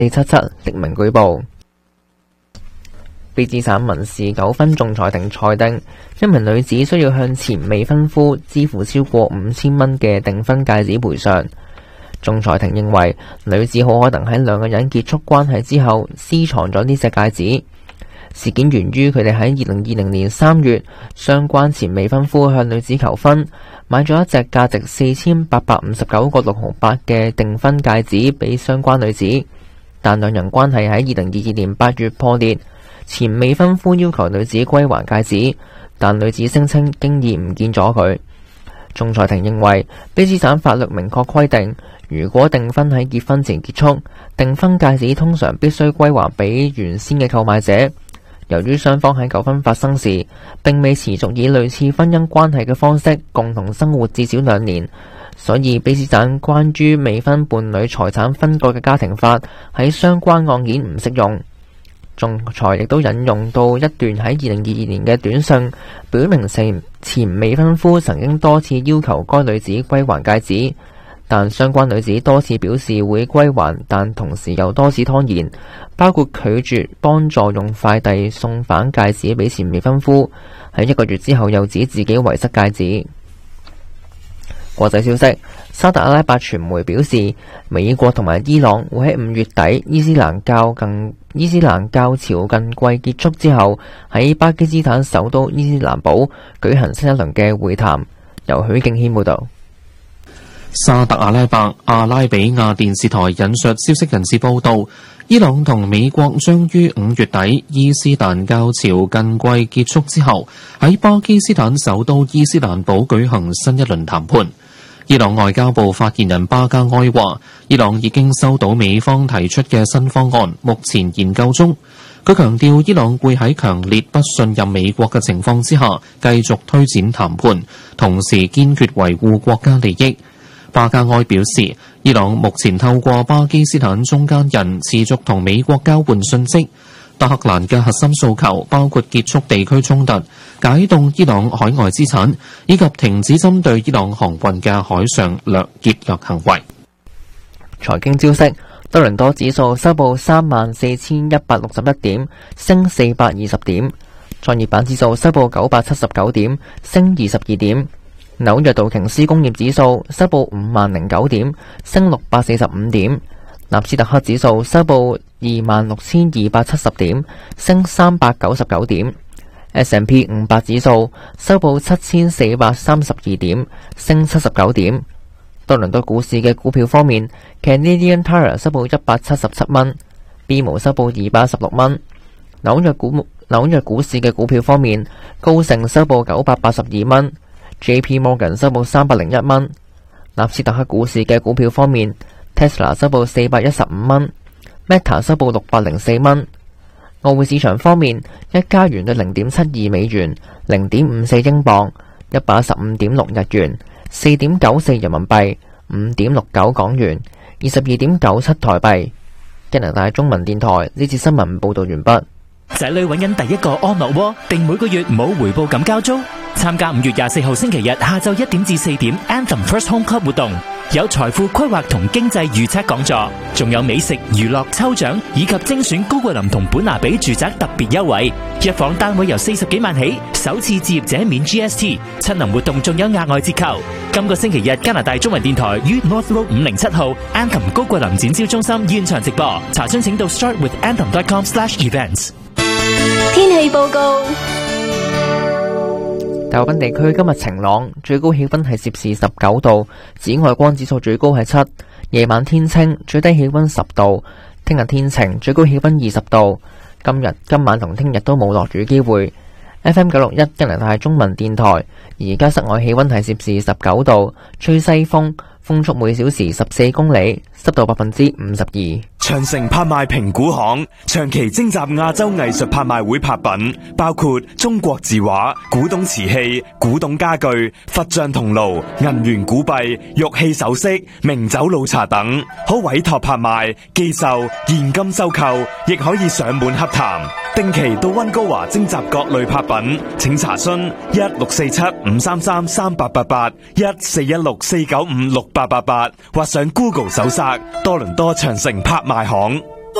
477匿名舉報。卑詩省民事糾紛仲裁庭裁定，一名女子需要向前未婚夫支付超過5000蚊嘅訂婚戒指賠償。仲裁庭認為，女子好可能喺兩個人結束關係之後私藏咗呢隻戒指。事件源於佢哋喺2020年3月，相關前未婚夫向女子求婚，買咗一隻價值4859個6毫8嘅訂婚戒指俾相關女子，但兩人關係喺2022年8月破裂。前未婚夫要求女子歸還戒指，但女子聲稱經已唔見咗佢。仲裁庭認為，卑詩省法律明確規定，如果訂婚喺結婚前結束，訂婚戒指通常必須歸還俾原先嘅購買者。由於雙方喺糾紛發生時並未持續以類似婚姻關係嘅方式共同生活至少2年，所以卑詩省關於未婚伴侶財產分割嘅家庭法喺相關案件唔適用。仲裁亦都引用到一段喺2022年嘅短信，表明前未婚夫曾經多次要求該女子歸還戒指，但相關女子多次表示會歸還，但同時又多次拖延，包括拒絕幫助用快遞送返戒指俾前未婚夫，喺1個月之後又指自己遺失戒指。國際消息，沙特阿拉伯傳媒表示，美國同埋伊朗會喺5月底伊斯蘭教朝近季結束之後，喺巴基斯坦首都伊斯蘭堡舉行新一輪嘅會談。由許敬軒報道。 沙特阿拉伯阿拉比亞電視台引述消息人士報道，伊朗同美國將於5月底伊斯蘭教朝近季結束之後，喺巴基斯坦首都伊斯蘭堡舉行新一輪談判。伊朗外交部發言人巴加埃話，伊朗已經收到美方提出嘅新方案，目前研究中。佢強調，伊朗會喺強烈不信任美國嘅情況之下，繼續推展談判，同時堅決維護國家利益。巴加埃表示，伊朗目前透過巴基斯坦中間人持續同美國交換信息。德黑蘭嘅核心訴求包括結束地區衝突、解凍伊朗海外資產，以及停止針對伊朗航運嘅海上劫掠行為。 財經消息，多倫多指數收報34,161點，升420點；創業板指數收報979點，升22點；紐約道瓊斯工業指數收報5009點，升645點。納斯達克指數收報26,270點，升399點。S&P 500指數收報7,432點，升79點。多倫多股市嘅股票方面， Canadian Tire 收報177蚊，BMO 收報216蚊。紐約股市嘅股票方面，高盛收報982蚊，JP Morgan 收報301蚊。納斯達克股市嘅股票方面，Tesla 收報415蚊 ，Meta 收報604蚊。外匯市場方面，一加元對0.72美元，0.54英鎊，115.6日元，4.94人民幣，5.69港元，22.97台幣。加拿大中文電台呢次新聞報道完畢。 仔女揾緊第一個安樂窩，定每個月冇回報咁交租？參加5月24號星期日下晝1點至4點 Anthem First Home Club 活動，有財富規劃同經濟預測講座，仲有美食、娛樂、抽獎以及精選高貴林同本拿比住宅特別優惠。一房單位由40幾萬起，首次置業者免 GST， 親臨活動仲有額外折扣。今個星期日加拿大中文電台於 North Road 507號 Anthem 高貴林展銷中心現場直播，查詢請到 startwithanthem.com/events。 天氣報告。 大部分地區今日晴朗，最高氣溫係攝氏19度，紫外光指數最高係7。夜晚天清，最低氣溫10度。聽日天晴，最高氣溫20度。今晚同聽日都冇落雨機會。FM 961加拿大中文電台，而家室外氣溫係攝氏19度，吹西風，風速每小時14公里，濕度52%。 長城拍賣評估行長期徵集亞洲藝術拍賣會拍品，包括中國字畫、古董瓷器、古董家具、佛像銅爐、銀元古幣、玉器首飾、名酒老茶等，可委託拍賣、寄售、現金收購，亦可以上門洽談。定期到溫哥華徵集各類拍品，請查詢1647-533-3888 1416-495-6888，或上 Google 搜索多倫多長城拍賣行。